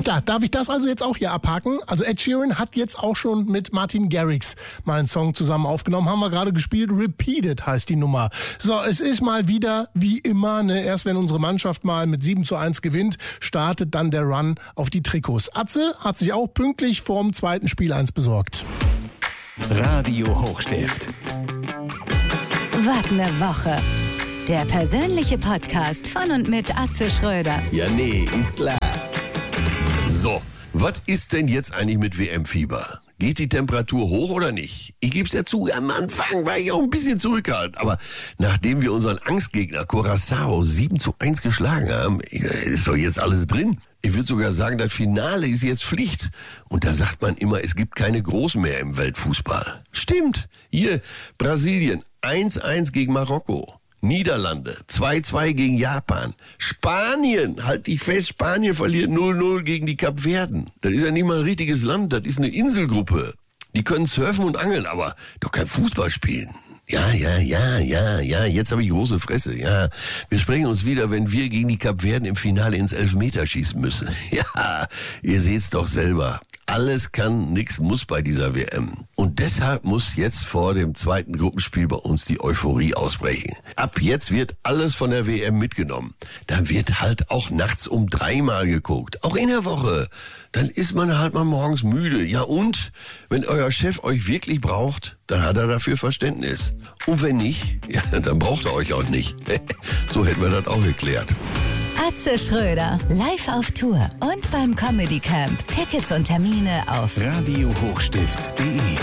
klar, darf ich das also jetzt auch hier abhaken? Also Ed Sheeran hat jetzt auch schon mit Martin Garrix mal einen Song zusammen aufgenommen. Haben wir gerade gespielt. Repeated heißt die Nummer. So, es ist mal wieder wie immer, ne? Erst wenn unsere Mannschaft mal mit 7:1 gewinnt, startet dann der Run auf die Trikots. Atze hat sich auch pünktlich vorm zweiten Spiel eins besorgt. Radio Hochstift. Was ne Woche. Der persönliche Podcast von und mit Atze Schröder. Ja, nee, ist klar. So, was ist denn jetzt eigentlich mit WM-Fieber? Geht die Temperatur hoch oder nicht? Ich gebe es ja zu, am Anfang war ich auch ein bisschen zurückhaltend. Aber nachdem wir unseren Angstgegner Curaçao 7:1 geschlagen haben, ist doch jetzt alles drin. Ich würde sogar sagen, das Finale ist jetzt Pflicht. Und da sagt man immer, es gibt keine Großen mehr im Weltfußball. Stimmt. Hier, Brasilien 1:1 gegen Marokko. Niederlande 2:2 gegen Japan. Spanien, halt dich fest, Spanien verliert 0:0 gegen die Kapverden. Das ist ja nicht mal ein richtiges Land, das ist eine Inselgruppe. Die können surfen und angeln, aber doch kein Fußball spielen. Ja, jetzt habe ich große Fresse, ja. Wir sprechen uns wieder, wenn wir gegen die Kapverden im Finale ins Elfmeter schießen müssen. Ja, ihr seht's doch selber. Alles kann, nix muss bei dieser WM. Und deshalb muss jetzt vor dem zweiten Gruppenspiel bei uns die Euphorie ausbrechen. Ab jetzt wird alles von der WM mitgenommen. Da wird halt auch nachts um 3 mal geguckt. Auch in der Woche. Dann ist man halt mal morgens müde. Ja und? Wenn euer Chef euch wirklich braucht, dann hat er dafür Verständnis. Und wenn nicht, ja, dann braucht er euch auch nicht. So hätten wir das auch geklärt. Atze Schröder, live auf Tour und beim Comedy Camp. Tickets und Termine auf radiohochstift.de